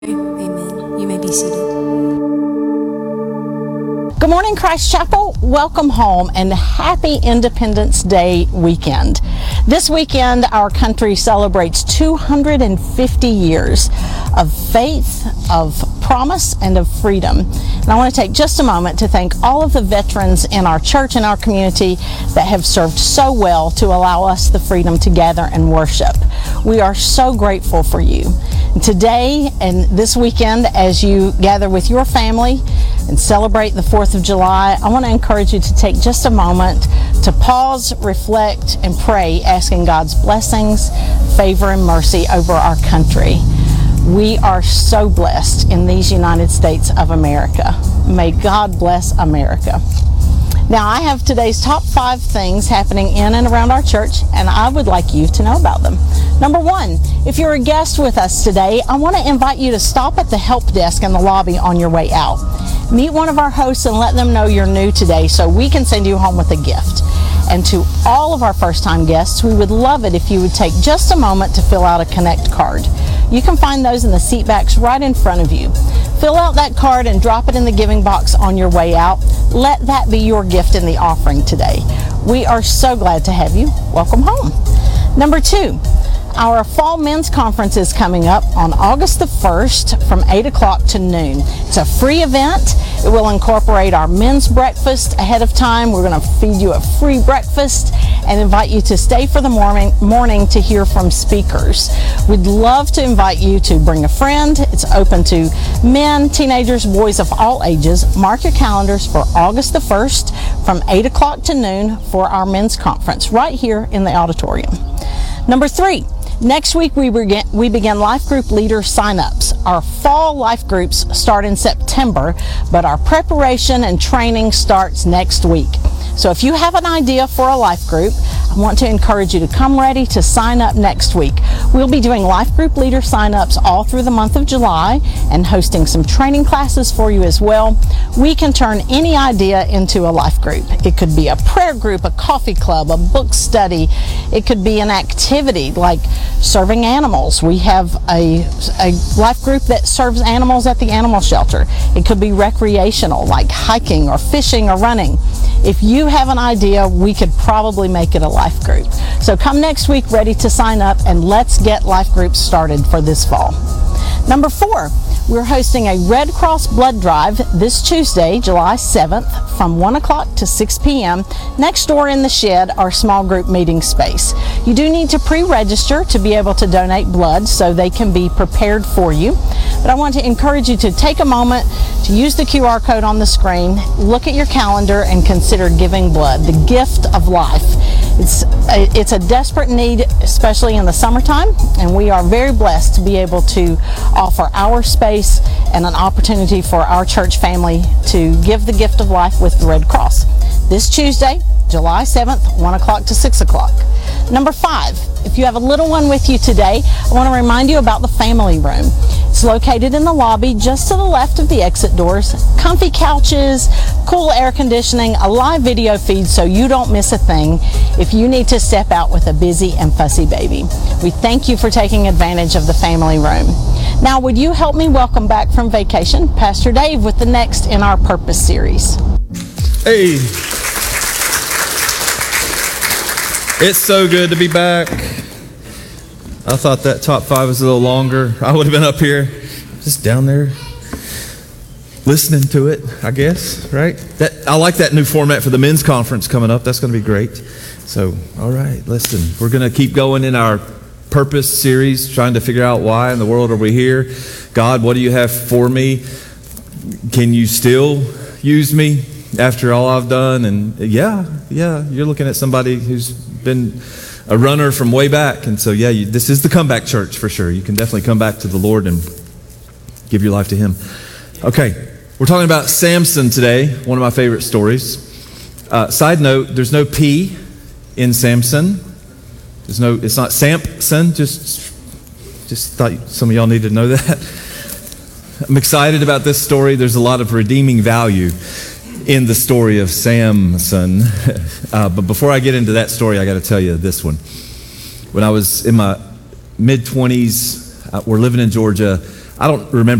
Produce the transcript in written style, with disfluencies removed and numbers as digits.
Amen. You may be seated. Good morning, Christ Chapel. Welcome home and happy Independence Day weekend. This weekend, our country celebrates 250 years of faith, of promise, and of freedom. And I want to take just a moment to thank all of the veterans in our church and our community that have served so well to allow us the freedom to gather and worship. We are so grateful for you. And today and this weekend, as you gather with your family and celebrate the 4th of July, I want to encourage you to take just a moment to pause, reflect, and pray, asking God's blessings, favor, and mercy over our country. We are so blessed in these United States of America. May God bless America. Now, I have today's top 5 things happening in and around our church, and I would like you to know about them. Number 1, if you're a guest with us today, I want to invite you to stop at the help desk in the lobby on your way out. Meet one of our hosts and let them know you're new today so we can send you home with a gift. And to all of our first-time guests, we would love it if you would take just a moment to fill out a Connect card. You can find those in the seat backs right in front of you. Fill out that card and drop it in the giving box on your way out. Let that be your gift in the offering today. We are so glad to have you. Welcome home. Number 2, our Fall Men's Conference is coming up on August the 1st from 8 o'clock to noon. It's a free event. It will incorporate our men's breakfast ahead of time. We're going to feed you a free breakfast and invite you to stay for the morning to hear from speakers. We'd love to invite you to bring a friend. It's open to men, teenagers, boys of all ages. Mark your calendars for August the 1st from 8 o'clock to noon for our men's conference right here in the auditorium. Number 3, next week we begin life group leader sign-ups. Our fall life groups start in September, but our preparation and training starts next week. So if you have an idea for a life group, I want to encourage you to come ready to sign up next week. We'll be doing life group leader sign-ups all through the month of July and hosting some training classes for you as well. We can turn any idea into a life group. It could be a prayer group, a coffee club, a book study. It could be an activity like serving animals. We have a life group that serves animals at the animal shelter. It could be recreational, like hiking or fishing or running. If you have an idea, we could probably make it a life group. So come next week ready to sign up, and let's get life groups started for this fall. Number 4, we're hosting a Red Cross blood drive this Tuesday, July 7th from 1 o'clock to 6 p.m. next door in the shed, our small group meeting space. You do need to pre-register to be able to donate blood so they can be prepared for you. But I want to encourage you to take a moment to use the QR code on the screen, look at your calendar, and consider giving blood, the gift of life. It's a desperate need, especially in the summertime, and we are very blessed to be able to offer our space and an opportunity for our church family to give the gift of life with the Red Cross. This Tuesday, July 7th, 1 o'clock to 6 o'clock. Number 5, if you have a little one with you today, I want to remind you about the family room. It's located in the lobby just to the left of the exit doors. Comfy couches, cool air conditioning, a live video feed so you don't miss a thing if you need to step out with a busy and fussy baby. We thank you for taking advantage of the family room. Now, would you help me welcome back from vacation Pastor Dave with the next in our Purpose series? Hey, it's so good to be back. I thought that top 5 was a little longer. I would have been up here, just down there, listening to it, I guess, right? I like that new format for the men's conference coming up. That's going to be great. So, all right, listen, we're going to keep going in our Purpose series, trying to figure out why in the world are we here. God, what do you have for me? Can you still use me after all I've done? And yeah, you're looking at somebody who's been a runner from way back. And so, this is the comeback church for sure. You can definitely come back to the Lord and give your life to Him. Okay, we're talking about Samson today, one of my favorite stories. Side note, there's no P in Samson. It's not Samson, just thought some of y'all needed to know that. I'm excited about this story. There's a lot of redeeming value in the story of Samson. But before I get into that story, I got to tell you this one. When I was in my mid-20s, we're living in Georgia. I don't remember